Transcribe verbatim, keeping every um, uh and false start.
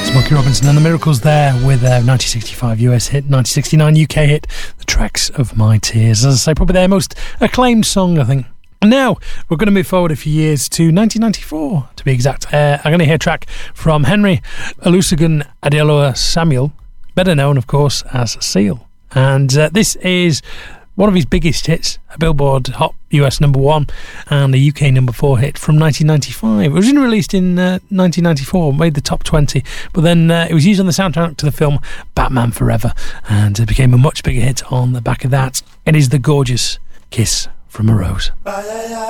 Smokey Robinson and the Miracles there with a nineteen sixty-five U S hit, nineteen sixty-nine U K hit, The Tracks of My Tears. As I say, probably their most acclaimed song, I think. And now we're going to move forward a few years to nineteen ninety-four, to be exact. Uh, I'm going to hear a track from Henry Olusegun Adeola Samuel, better known, of course, as Seal. And uh, this is one of his biggest hits, a Billboard Hot U S number one and a U K number four hit from nineteen ninety-five. It was released in uh, nineteen ninety-four, made the top twenty, but then uh, it was used on the soundtrack to the film Batman Forever, and it became a much bigger hit on the back of that. It is the gorgeous Kiss from a Rose.